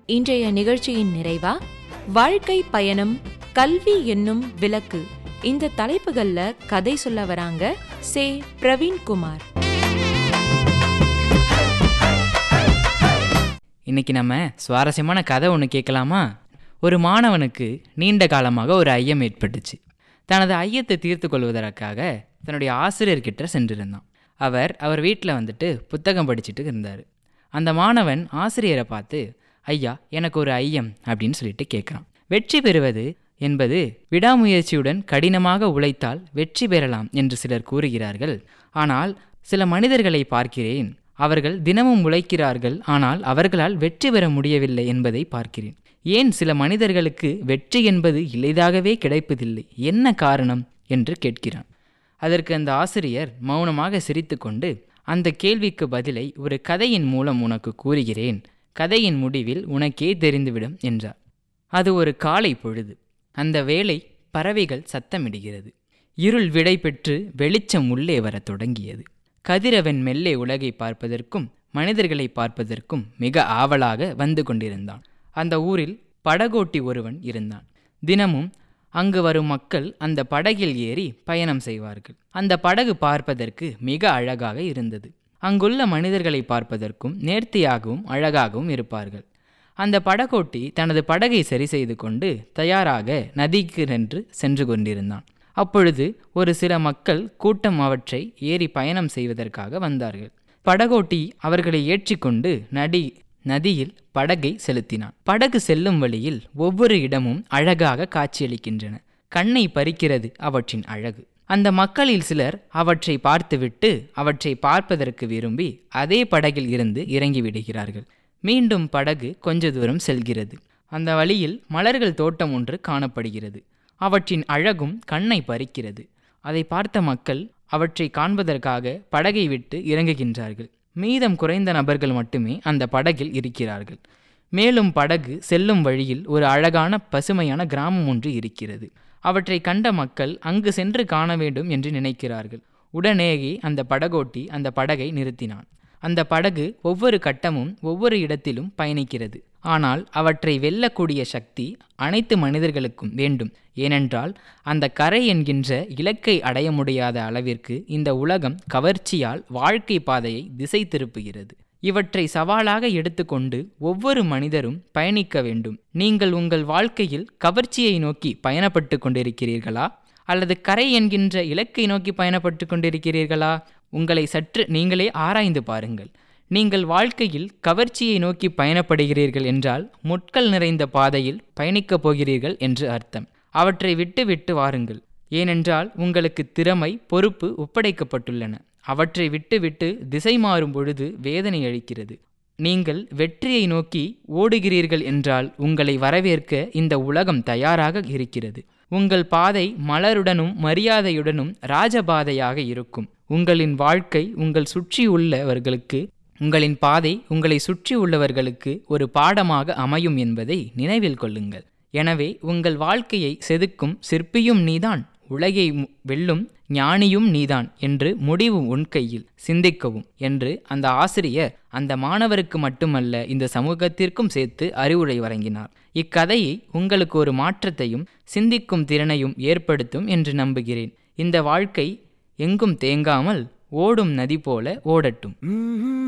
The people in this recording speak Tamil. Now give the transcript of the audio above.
இன்றைய நிகழ்ச்சியின் நிறைவா வாழ்க்கை பயணம், கல்வி என்னும் விளக்கு இந்த தலைப்புகள்ல கதை சொல்ல வராங்க சே. பிரவீன்குமார். இன்னைக்கு நம்ம சுவாரஸ்யமான கதை ஒன்று கேட்கலாமா? ஒரு மாணவனுக்கு நீண்ட காலமாக ஒரு ஐயம் ஏற்பட்டுச்சு. தனது ஐயத்தை தீர்த்து கொள்வதற்காக தன்னுடைய ஆசிரியர்கிட்ட சென்றிருந்தான். அவர் வீட்டில் புத்தகம் படிச்சுட்டு இருந்தார். அந்த மாணவன் ஆசிரியரை பார்த்து, ஐயா, எனக்கு ஒரு ஐயம் அப்படின்னு சொல்லிட்டு கேட்குறான். வெற்றி பெறுவது என்பது விடாமுயற்சியுடன் கடினமாக உழைத்தால் வெற்றி பெறலாம் என்று சிலர் கூறுகிறார்கள். ஆனால் சில மனிதர்களை பார்க்கிறேன், அவர்கள் தினமும் உழைக்கிறார்கள், ஆனால் அவர்களால் வெற்றி பெற முடியவில்லை என்பதை பார்க்கிறேன். ஏன் சில மனிதர்களுக்கு வெற்றி என்பது எளிதாகவே கிடைப்பதில்லை, என்ன காரணம் என்று கேட்கிறான். அதற்கு அந்த ஆசிரியர் மௌனமாக சிரித்து கொண்டு, அந்த கேள்விக்கு பதிலை ஒரு கதையின் மூலம் உனக்கு கூறுகிறேன், கதையின் முடிவில் உனக்கே தெரிந்துவிடும் என்றார். அது ஒரு காலை பொழுது. அந்த வேளை பறவைகள் சத்தமிடுகிறது. இருள் விடை பெற்று வெளிச்சம் உள்ளே வரத் தொடங்கியது. கதிரவன் மெல்லே உலகை பார்ப்பதற்கும் மனிதர்களை பார்ப்பதற்கும் மிக ஆவலாக வந்து கொண்டிருந்தான். அந்த ஊரில் படகோட்டி ஒருவன் இருந்தான். தினமும் அங்கு வரும் மக்கள் அந்த படகில் ஏறி பயணம் செய்வார்கள். அந்த படகு பார்ப்பதற்கு மிக அழகாக இருந்தது. அங்குள்ள மனிதர்களை பார்ப்பதற்கும் நேர்த்தியாகவும் அழகாகவும் இருப்பார்கள். அந்த படகோட்டி தனது படகை சரி செய்து கொண்டு தயாராக நதிக்கு சென்று கொண்டிருந்தான். அப்பொழுது ஒரு சில மக்கள் கூட்டம் அவற்றை ஏறி பயணம் செய்வதற்காக வந்தார்கள். படகோட்டி அவர்களை ஏற்றிக்கொண்டு நதியில் படகை செலுத்தினான். படகு செல்லும் வழியில் ஒவ்வொரு இடமும் அழகாக காட்சியளிக்கின்றன. கண்ணை பறிக்கிறது அவற்றின் அழகு. அந்த மக்களில் சிலர் அவற்றை பார்த்துவிட்டு அவற்றை பார்ப்பதற்கு விரும்பி அதே படகில் இருந்து இறங்கிவிடுகிறார்கள். மீண்டும் படகு கொஞ்ச தூரம் செல்கிறது. அந்த வழியில் மலர்கள் தோட்டம் ஒன்று காணப்படுகிறது. அவற்றின் அழகும் கண்ணை பறிக்கிறது. அதை பார்த்த மக்கள் அவற்றை காண்பதற்காக படகை விட்டு இறங்குகின்றார்கள். மீதம் குறைந்த நபர்கள் மட்டுமே அந்த படகில் இருக்கிறார்கள். மேலும் படகு செல்லும் வழியில் ஒரு அழகான பசுமையான கிராமம் ஒன்று இருக்கிறது. அவற்றை கண்ட மக்கள் அங்கு சென்று காண வேண்டும் என்று நினைக்கிறார்கள். உடனேயே அந்த படகோட்டி அந்த படகை நிறுத்தினான். அந்த படகு ஒவ்வொரு கட்டமும் ஒவ்வொரு இடத்திலும் பயணிக்கிறது. ஆனால் அவற்றை வெல்லக்கூடிய சக்தி அனைத்து மனிதர்களுக்கும் வேண்டும். ஏனென்றால் அந்த கரை என்கின்ற இலக்கை அடைய முடியாத அளவிற்கு இந்த உலகம் கவர்ச்சியால் வாழ்க்கை பாதையை திசை திருப்புகிறது. இவற்றை சவாலாக எடுத்துக்கொண்டு ஒவ்வொரு மனிதரும் பயணிக்க வேண்டும். நீங்கள் உங்கள் வாழ்க்கையில் கவர்ச்சியை நோக்கி பயணப்பட்டு கொண்டிருக்கிறீர்களா, அல்லது கரை என்கின்ற இலக்கை நோக்கி பயணப்பட்டு கொண்டிருக்கிறீர்களா? உங்களை சற்று நீங்களே ஆராய்ந்து பாருங்கள். நீங்கள் வாழ்க்கையில் கவர்ச்சியை நோக்கி பயணப்படுகிறீர்கள் என்றால் முட்கள் நிறைந்த பாதையில் பயணிக்கப் போகிறீர்கள் என்று அர்த்தம். அவற்றை விட்டு விட்டு வாருங்கள். ஏனென்றால் உங்களுக்கு திறமை, பொறுப்பு ஒப்படைக்கப்பட்டுள்ளன. அவற்றை விட்டு விட்டு திசை மாறும் பொழுது வேதனை அளிக்கிறது. நீங்கள் வெற்றியை நோக்கி ஓடுகிறீர்கள் என்றால் உங்களை வரவேற்க இந்த உலகம் தயாராக இருக்கிறது. உங்கள் பாதை மலருடனும் மரியாதையுடனும் ராஜபாதையாக இருக்கும். உங்களின் வாழ்க்கை உங்களின் பாதை உங்களை சுற்றி உள்ளவர்களுக்கு ஒரு பாடமாக அமையும் என்பதை நினைவில் கொள்ளுங்கள். எனவே உங்கள் வாழ்க்கையை செதுக்கும் சிற்பியும் நீதான், உலகை வெல்லும் ஞானியும் நீதான் என்று முடிவு உன் கையில், சிந்திக்கவும் என்று அந்த ஆசிரியர் அந்த மாணவருக்கு மட்டுமல்ல இந்த சமூகத்திற்கும் சேர்த்து அறிவுரை வழங்கினார். இக்கதையை உங்களுக்கு ஒரு மாற்றத்தையும் சிந்திக்கும் திறனையும் ஏற்படுத்தும் என்று நம்புகிறேன். இந்த வாழ்க்கை எங்கும் தேங்காமல் ஓடும் நதி போல ஓடட்டும்.